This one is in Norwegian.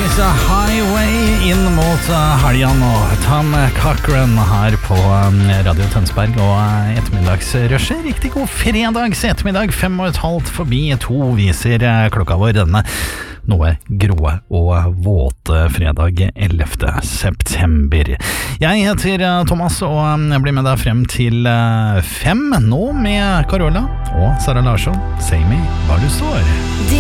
Highway inn mot helgen og Tom Cochrane her på Radio Tønsberg og ettermiddagsrushet. Riktig god fredags ettermiddag, 5:30 forbi 2 viser klokka vår denne noe grå og våte fredag 11. september. Jeg heter Thomas og jeg blir med deg frem til 5 nå med Carola og Sara Larsson. Say me hva du står.